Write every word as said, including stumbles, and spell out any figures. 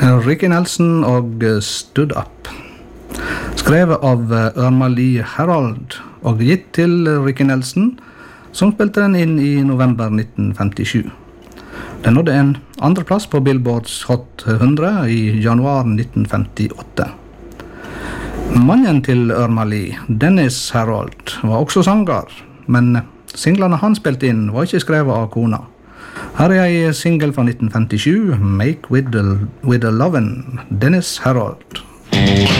Ricky Nelson og Stood Up. Skrevet av Irma Lee Harold og gitt til Ricky Nelson, som spilte den inn i november nitten femtisju. Den nådde en andreplass på Billboards Hot hundre i januar nitten femtiåtte. Mannen til Irma Lee, Dennis Harold, var også sanger, men singlene han spilte inn var ikke skrevet av kona. Her er en single fra nitten femtisju, Make With The, with the Lovin', Dennis Harold.